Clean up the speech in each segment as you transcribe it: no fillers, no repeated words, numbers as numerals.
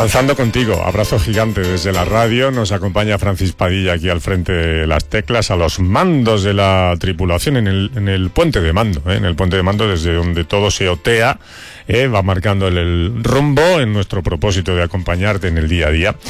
Avanzando contigo, abrazo gigante desde la radio. Nos acompaña Francis Padilla aquí al frente de las teclas, a los mandos de la tripulación en el puente de mando, en el puente de mando desde donde todo se otea, va marcando el rumbo en nuestro propósito de acompañarte en el día a día.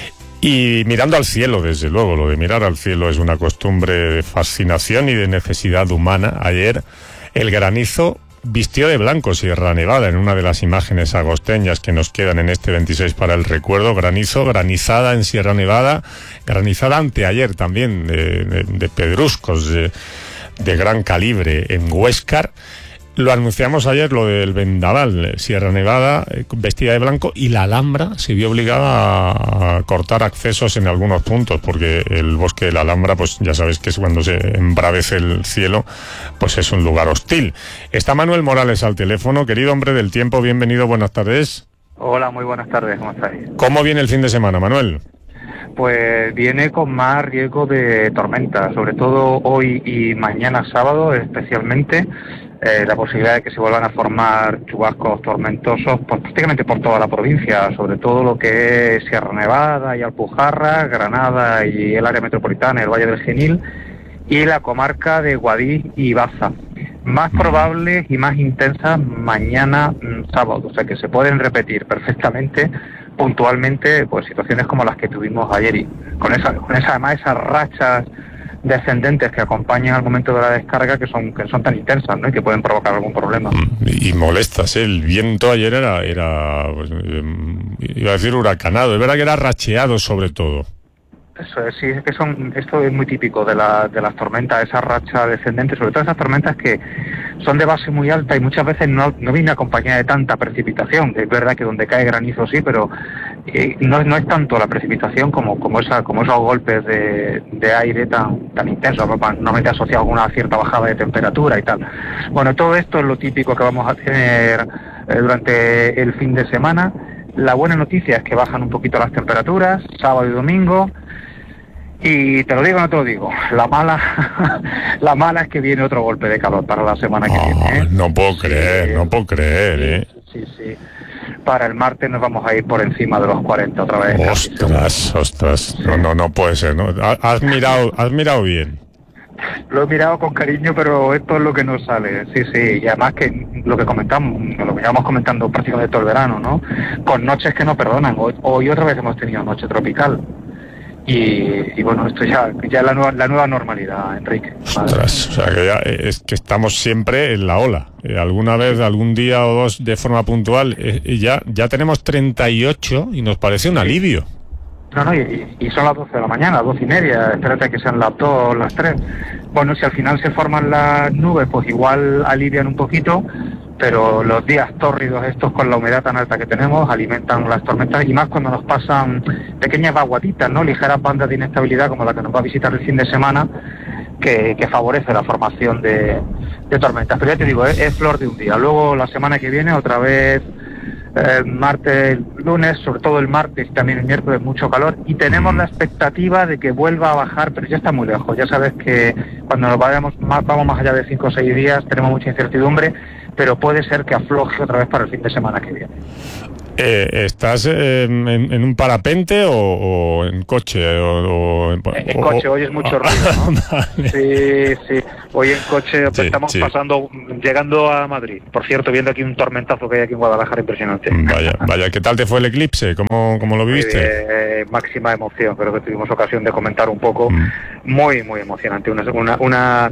Y mirando al cielo, desde luego, lo de mirar al cielo es una costumbre de fascinación y de necesidad humana. Ayer el granizo vistió de blanco Sierra Nevada en una de las imágenes agosteñas que nos quedan en este 26 para el recuerdo. Granizada en Sierra Nevada, granizada anteayer también de pedruscos de gran calibre en Huéscar. Lo anunciamos ayer, lo del vendaval, Sierra Nevada vestida de blanco, y la Alhambra se vio obligada a cortar accesos en algunos puntos, porque el bosque de la Alhambra, pues ya sabes que es cuando se embravece el cielo, pues es un lugar hostil. Está Manuel Morales al teléfono. Querido hombre del tiempo, bienvenido, buenas tardes. Hola, muy buenas tardes, ¿cómo estáis? ¿Cómo viene el fin de semana, Manuel? Pues viene con más riesgo de tormenta, sobre todo hoy y mañana sábado especialmente. La posibilidad de que se vuelvan a formar chubascos tormentosos pues, prácticamente por toda la provincia, sobre todo lo que es Sierra Nevada y Alpujarra, Granada y el área metropolitana, el Valle del Genil y la comarca de Guadix y Baza. Más probables y más intensas mañana sábado, o sea que se pueden repetir perfectamente, puntualmente, pues situaciones como las que tuvimos ayer, y con además esas rachas descendentes que acompañan al momento de la descarga que son tan intensas, ¿no? Y que pueden provocar algún problema. Y molestas, ¿eh? El viento ayer era pues, iba a decir huracanado, es verdad que era racheado sobre todo. Eso es, sí, es que esto es muy típico de las tormentas, esa racha descendente, sobre todo esas tormentas que son de base muy alta y muchas veces no viene acompañada de tanta precipitación. Es verdad que donde cae granizo sí, pero no es tanto la precipitación como esos golpes de aire tan intensos, normalmente asociados con una cierta bajada de temperatura y tal. Bueno, todo esto es lo típico que vamos a tener durante el fin de semana. La buena noticia es que bajan un poquito las temperaturas, sábado y domingo. Y te lo digo o no te lo digo, la mala es que viene otro golpe de calor para la semana que viene, ¿eh? No puedo creer, ¿eh? Sí. Para el martes nos vamos a ir por encima de los 40 otra vez. Ostras, no puede ser, ¿no? Has mirado bien. Lo he mirado con cariño, pero esto es lo que nos sale, sí, y además que lo que llevamos comentando prácticamente todo el verano, ¿no? Con noches que no perdonan, hoy otra vez hemos tenido noche tropical. Y bueno, esto ya es la nueva normalidad, Enrique. Ostras, o sea que ya es que estamos siempre en la ola. Alguna vez, algún día o dos de forma puntual, ya tenemos 38 y nos parece un alivio. No, y son las 12 de la mañana, 12:30, espérate que sean las 2, las 3. Bueno, si al final se forman las nubes, pues igual alivian un poquito, pero los días tórridos estos con la humedad tan alta que tenemos alimentan las tormentas, y más cuando nos pasan pequeñas vaguaditas, ¿no? Ligeras bandas de inestabilidad como la que nos va a visitar el fin de semana, que favorece la formación de tormentas. Pero ya te digo, es flor de un día. Luego la semana que viene otra vez martes, lunes, sobre todo el martes y también el miércoles mucho calor, y tenemos la expectativa de que vuelva a bajar, pero ya está muy lejos. Ya sabes que cuando vamos más allá de 5 o 6 días tenemos mucha incertidumbre, pero puede ser que afloje otra vez para el fin de semana que viene. ¿Estás en un parapente o en coche? En coche, hoy es mucho ruido, ¿no? Vale. Sí. Hoy en coche estamos pasando, llegando a Madrid. Por cierto, viendo aquí un tormentazo que hay aquí en Guadalajara impresionante. Vaya, ¿qué tal te fue el eclipse? ¿Cómo lo viviste? Máxima emoción, creo que tuvimos ocasión de comentar un poco. Muy, muy emocionante. Una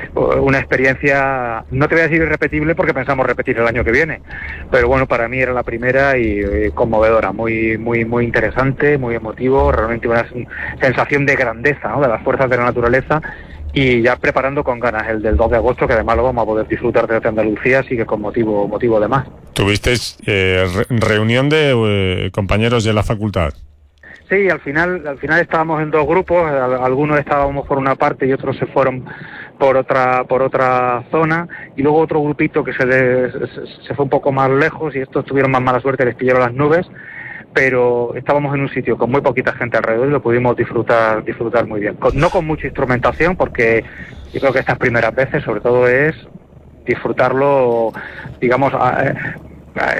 experiencia, no te voy a decir irrepetible porque pensamos repetir el año que viene, pero bueno, para mí era la primera y conmovedora, muy, muy, muy interesante, muy emotivo, realmente una sensación de grandeza, ¿no? De las fuerzas de la naturaleza, y ya preparando con ganas el del 2 de agosto, que además lo vamos a poder disfrutar desde Andalucía, así que con motivo de más. ¿Tuvisteis reunión de compañeros de la facultad? Sí, al final estábamos en dos grupos, algunos estábamos por una parte y otros se fueron por otra zona, y luego otro grupito que se fue un poco más lejos, y estos tuvieron más mala suerte, les pillaron las nubes, pero estábamos en un sitio con muy poquita gente alrededor y lo pudimos disfrutar muy bien. No con mucha instrumentación, porque yo creo que estas primeras veces sobre todo es disfrutarlo, digamos,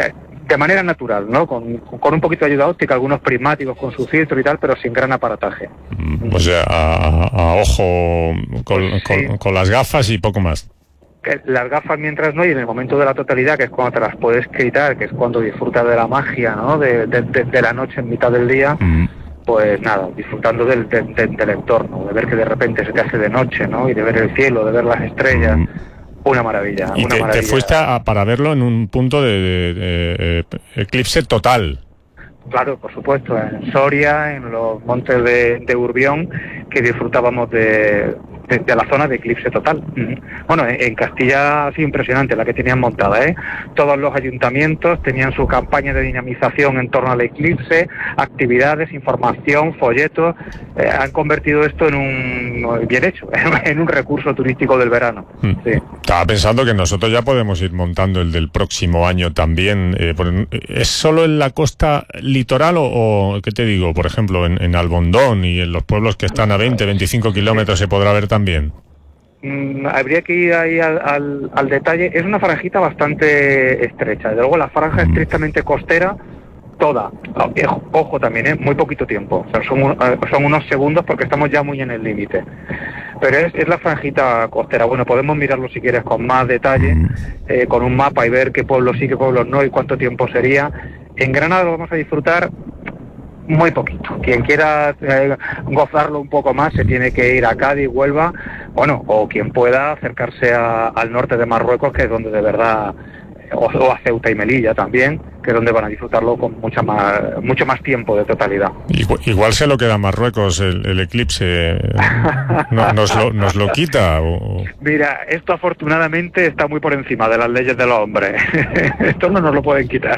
de manera natural, ¿no? Con un poquito de ayuda óptica, algunos prismáticos con su filtro y tal, pero sin gran aparataje. O sea, a ojo con las gafas y poco más. Las gafas mientras no, y en el momento de la totalidad, que es cuando te las puedes quitar, que es cuando disfrutas de la magia, ¿no? De la noche en mitad del día, pues nada, disfrutando del entorno, de ver que de repente se te hace de noche, ¿no? Y de ver el cielo, de ver las estrellas. Una maravilla. Y te fuiste para verlo en un punto de eclipse total. Claro, por supuesto, en Soria, en los montes de Urbión, que disfrutábamos de la zona de eclipse total. Bueno, en Castilla ha sido impresionante la que tenían montada, ¿eh? Todos los ayuntamientos tenían su campaña de dinamización en torno al eclipse, actividades, información, folletos. Han convertido esto en un bien hecho, en un recurso turístico del verano. Sí. Estaba pensando que nosotros ya podemos ir montando el del próximo año también. ¿Es solo en la costa litoral o qué te digo? Por ejemplo, en Albondón y en los pueblos que están a 20, 25 kilómetros se podrá ver también. Habría que ir ahí al detalle. Es una franjita bastante estrecha. Desde luego la franja estrictamente costera, toda. Ojo también, muy poquito tiempo. O sea, son unos segundos porque estamos ya muy en el límite. Pero es la franjita costera. Bueno, podemos mirarlo si quieres con más detalle, con un mapa y ver qué pueblos sí, qué pueblos no y cuánto tiempo sería. En Granada lo vamos a disfrutar muy poquito. Quien quiera gozarlo un poco más se tiene que ir a Cádiz, Huelva, bueno, o quien pueda acercarse al norte de Marruecos, que es donde de verdad, o a Ceuta y Melilla también, que es donde van a disfrutarlo con mucho más tiempo de totalidad. Igual se lo queda Marruecos el eclipse. ¿Nos lo quita? Mira, esto afortunadamente está muy por encima de las leyes de los hombres. Esto no nos lo pueden quitar.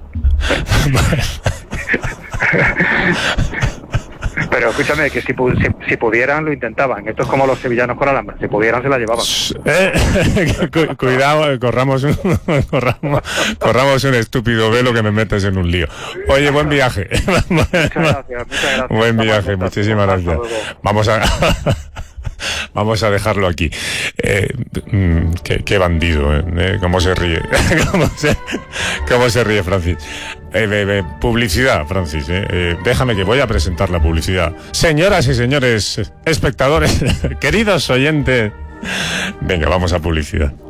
Pero escúchame, que si pudieran lo intentaban. Esto es como los sevillanos con alambre. Si pudieran se la llevaban. Cuidado, corramos un estúpido velo que me metes en un lío. Oye, buen viaje. Muchas gracias. Buen viaje, muchísimas gracias. Vamos a dejarlo aquí. Qué bandido, cómo se ríe. cómo se ríe Francis. Publicidad, Francis. Déjame que voy a presentar la publicidad. Señoras y señores espectadores, queridos oyentes. Venga, vamos a publicidad.